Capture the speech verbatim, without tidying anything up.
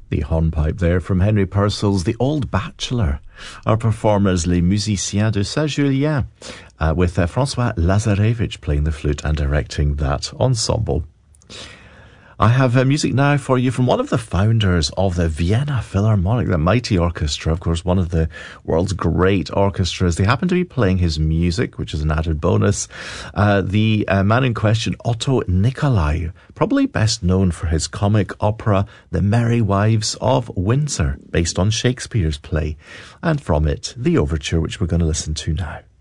The hornpipe there from Henry Purcell's The Old Bachelor. Our performers, Les Musiciens de Saint-Julien, uh, with uh, François Lazarevich playing the flute and directing that ensemble. I have uh, music now for you from one of the founders of the Vienna Philharmonic, the mighty orchestra, of course, one of the world's great orchestras. They happen to be playing his music, which is an added bonus. Uh, the uh, man in question, Otto Nicolai, probably best known for his comic opera, The Merry Wives of Windsor, based on Shakespeare's play. And from it, the overture, which we're going to listen to now.